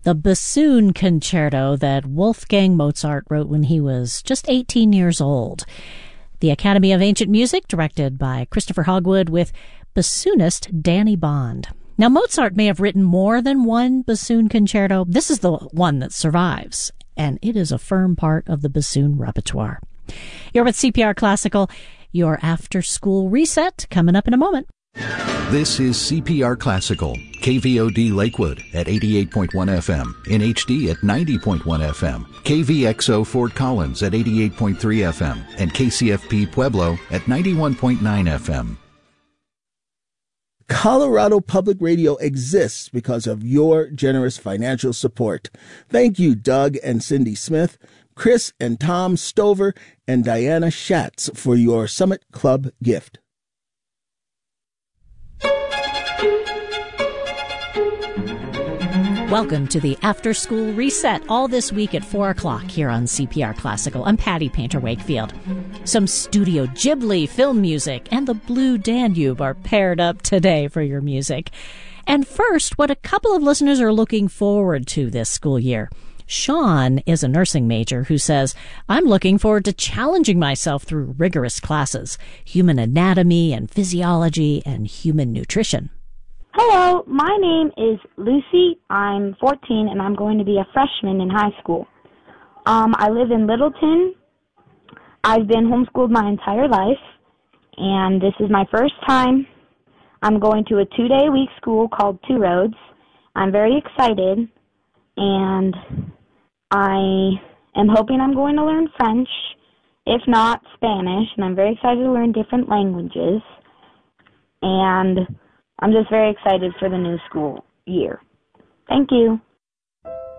the bassoon concerto that Wolfgang Mozart wrote when he was just 18 years old. The Academy of Ancient Music, directed by Christopher Hogwood, with bassoonist Danny Bond. Now, Mozart may have written more than one bassoon concerto. This is the one that survives, and it is a firm part of the bassoon repertoire. You're with CPR Classical, your after-school reset, coming up in a moment. This is CPR Classical, KVOD Lakewood at 88.1 FM, in HD at 90.1 FM, KVXO Fort Collins at 88.3 FM, and KCFP Pueblo at 91.9 FM. Colorado Public Radio exists because of your generous financial support. Thank you, Doug and Cindy Smith, Chris and Tom Stover, and Diana Schatz for your Summit Club gift. Welcome to the After School Reset, all this week at 4 o'clock here on CPR Classical. I'm Patty Painter Wakefield. Some Studio Ghibli film music and the Blue Danube are paired up today for your music. And first, what a couple of listeners are looking forward to this school year. Sean is a nursing major who says, I'm looking forward to challenging myself through rigorous classes, human anatomy and physiology and human nutrition. Hello, my name is Lucy. I'm 14, and I'm going to be a freshman in high school. I live in Littleton. I've been homeschooled my entire life, and this is my first time. I'm going to a 2-day-a-week school called Two Roads. I'm very excited, and I am hoping I'm going to learn French, if not Spanish, and I'm very excited to learn different languages, and I'm just very excited for the new school year. Thank you.